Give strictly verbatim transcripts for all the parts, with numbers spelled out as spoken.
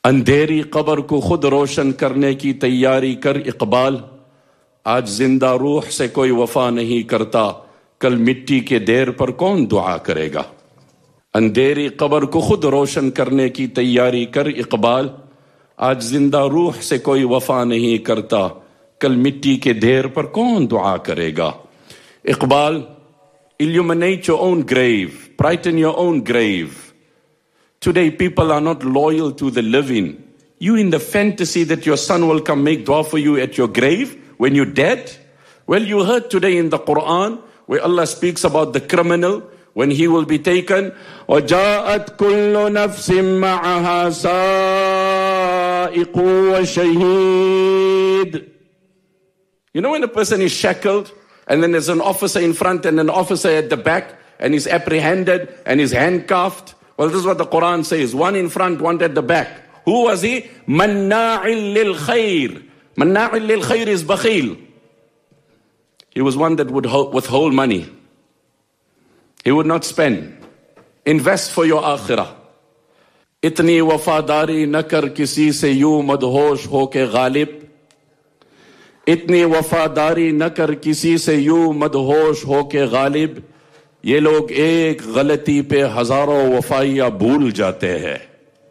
अंधेरी कब्र को खुद रोशन करने की तैयारी कर इकबाल, आज जिंदा रूह से कोई वफा नहीं करता, कल मिट्टी के ढेर पर कौन दुआ करेगा। अंधेरी कब्र को खुद रोशन करने की तैयारी कर इकबाल, आज जिंदा रूह से कोई वफा नहीं करता, कल मिट्टी के ढेर पर कौन दुआ करेगा। Iqbal, illuminate your own grave, brighten your own grave. Today people are not loyal to the living. You in the fantasy that your son will come make dua for you at your grave when you're dead? Well, you heard today in the Quran where Allah speaks about the criminal when he will be taken. وَجَاءَتْ كُلُّ نَفْسٍ مَعَهَا سَائِقٌ وَشَهِيدٌ. You know when a person is shackled and then there's an officer in front and an officer at the back and he's apprehended and he's handcuffed? Well, this is what the Quran says. One in front, one at the back. Who was he? Manna'il lil khair. Manna'il lil khair is bakhil. He was one that would withhold money. He would not spend. Invest for your akhirah. Itni wafadari na kar kisi se yu madhosh ho ke ghalib. Itni wafadari na kar kisi se yu madhosh ho ke ghalib. ये लोग एक गलती पे हजारों वफाइयां भूल जाते हैं.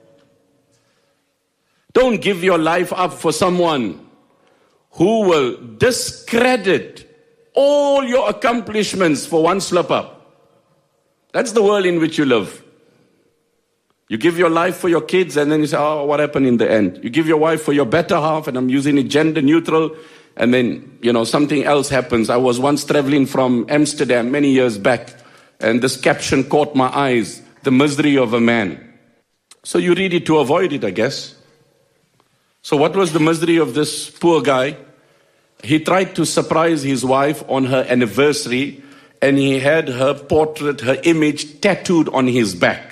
Don't give your life up for someone who will discredit all your accomplishments for one slip up. That's the world in which you live. You give your life for your kids and then you say, oh, what happened in the end? You give your wife for your better half, and I'm using it gender neutral, and then, you know, something else happens. I was once traveling from Amsterdam many years back, and this caption caught my eyes, the misery of a man. So you read it to avoid it, I guess. So what was the misery of this poor guy? He tried to surprise his wife on her anniversary, and he had her portrait, her image tattooed on his back.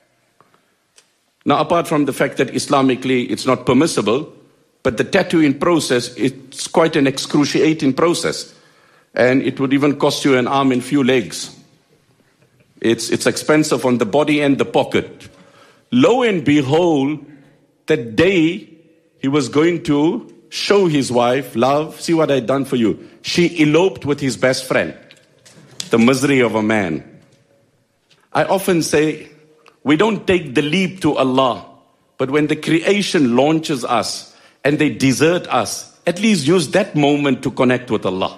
Now, apart from the fact that Islamically it's not permissible, but the tattooing process, it's quite an excruciating process. And it would even cost you an arm and few legs. It's, it's expensive on the body and the pocket. Lo and behold, that day he was going to show his wife, love, see what I've done for you. She eloped with his best friend. The misery of a man. I often say, we don't take the leap to Allah, but when the creation launches us and they desert us, at least use that moment to connect with Allah.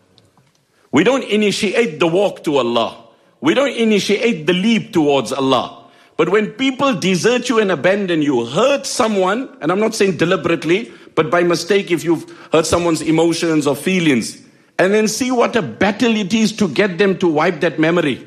We don't initiate the walk to Allah. We don't initiate the leap towards Allah. But when people desert you and abandon you, hurt someone, and I'm not saying deliberately, but by mistake if you've hurt someone's emotions or feelings, and then see what a battle it is to get them to wipe that memory.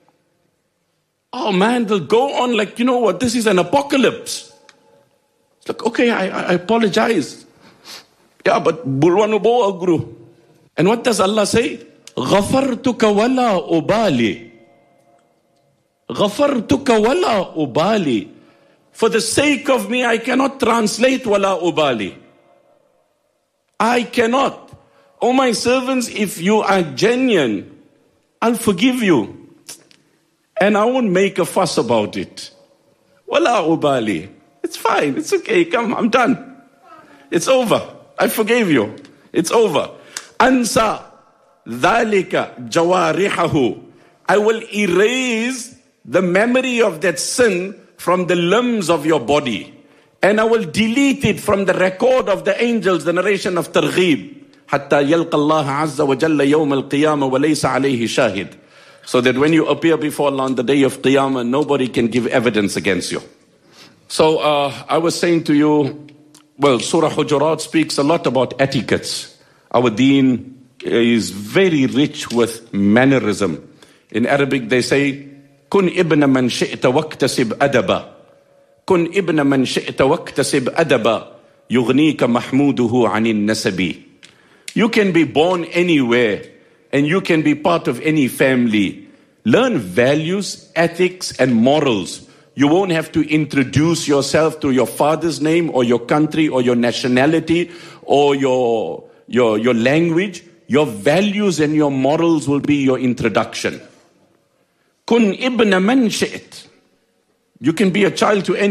Oh man, they'll go on like, you know what, this is an apocalypse. It's like, okay, I, I apologize. Yeah, but bulwanu bo agru. And what does Allah say? Ghafartuka wala ubali. Ghafartuka wala ubali. For the sake of me, I cannot translate wala ubali. I cannot. Oh my servants, if you are genuine, I'll forgive you. And I won't make a fuss about it. Wala ubali. It's fine. It's okay. Come, I'm done. It's over. I forgave you. It's over. Ansa dhalika jawarihahu. I will erase the memory of that sin from the limbs of your body. And I will delete it from the record of the angels, the narration of Targhib. Hatta yalqa Allah azza wa jalla yawm al-qiyamah wa laysa alayhi shahid. So that when you appear before Allah on the day of Qiyamah, nobody can give evidence against you. So uh, I was saying to you, well, Surah Hujurat speaks a lot about etiquettes. Our deen is very rich with mannerism. In Arabic they say, Kun ibna man shi'ta waqtasib adaba. Kun ibna man shi'ta waqtasib adaba. Yughnika mahmuduhu anin nasabi. You can be born anywhere, and you can be part of any family. Learn values, ethics, and morals. You won't have to introduce yourself to your father's name or your country or your nationality or your, your, your language. Your values and your morals will be your introduction. Kun ibna man shi't. You can be a child to any